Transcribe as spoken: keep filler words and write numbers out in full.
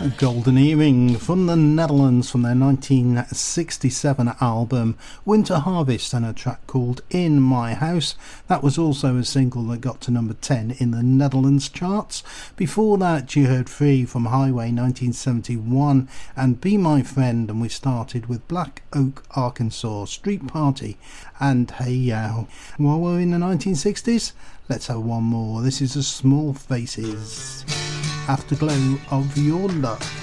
Golden Earring from the Netherlands from their nineteen sixty-seven album Winter Harvest, and a track called In My House. That was also a single that got to number ten in the Netherlands charts. Before that you heard Free from Highway nineteen seventy-one and Be My Friend, and we started with Black Oak, Arkansas, Street Party and Hey Yow. While we're in the nineteen sixties, let's have one more. This is the Small Faces, Afterglow of Your Love.